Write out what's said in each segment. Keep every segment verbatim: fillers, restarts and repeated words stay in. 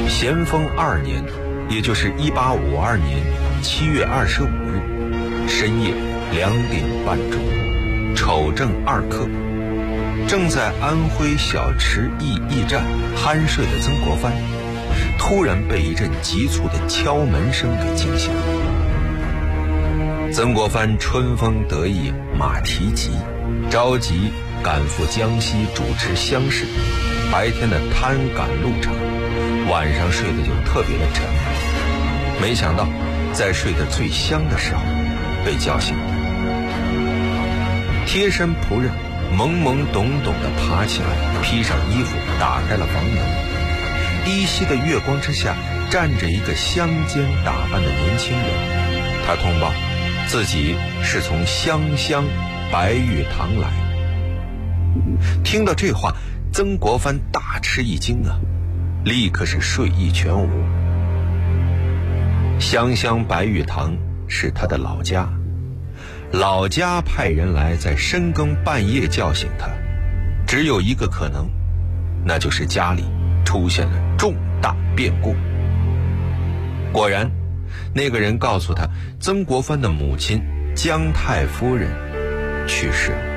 咸丰二年，也就是一八五二年七月二十五日深夜两点半钟，丑正二刻，正在安徽小池驿驿站酣睡的曾国藩，突然被一阵急促的敲门声给惊醒。曾国藩春风得意，马蹄疾，着急赶赴江西主持乡试，白天的贪赶路程，晚上睡得就特别的沉。没想到在睡得最香的时候被叫醒，贴身仆人懵懵懂懂地爬起来，披上衣服，打开了房门。依稀的月光之下，站着一个乡间打扮的年轻人。他通报自己是从湘乡白玉堂来。听到这话，曾国藩大吃一惊啊，立刻是睡意全无。湘乡白玉堂是他的老家，老家派人来在深更半夜叫醒他，只有一个可能，那就是家里出现了重大变故。果然，那个人告诉他，曾国藩的母亲姜太夫人去世了。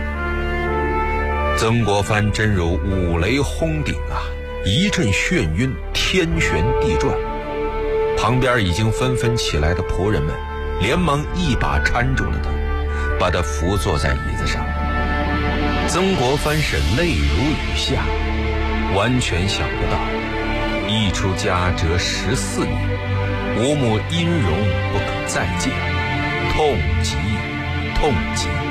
曾国藩真如五雷轰顶啊，一阵眩晕，天旋地转。旁边已经纷纷起来的仆人们连忙一把搀住了他，把他扶坐在椅子上。曾国藩是泪如雨下，完全想不到一出家折十四年，无母音容不可再见，痛极痛极。